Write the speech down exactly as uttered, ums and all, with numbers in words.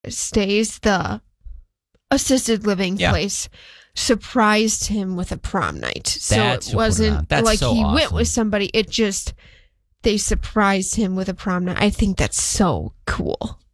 stays, the assisted living Yeah. place, surprised him with a prom night. So That's it who put it on. wasn't That's like so he went awesome. with somebody. It just, they surprised him with a prom night. I think that's so cool.